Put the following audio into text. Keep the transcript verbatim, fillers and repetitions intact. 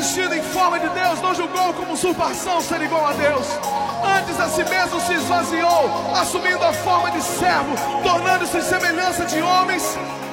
existindo em forma de Deus, não julgou como usurpação ser igual a Deus. Antes a si mesmo se esvaziou, assumindo a forma de servo, tornando-se em semelhança de homens.